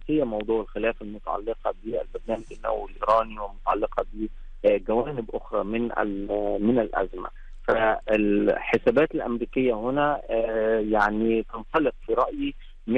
هي موضوع الخلاف المتعلقة بالبرنامج النووي الإيراني ومتعلقة بجوانب أخرى من الأزمة. فالحسابات الأمريكية هنا يعني تنطلق في رأيي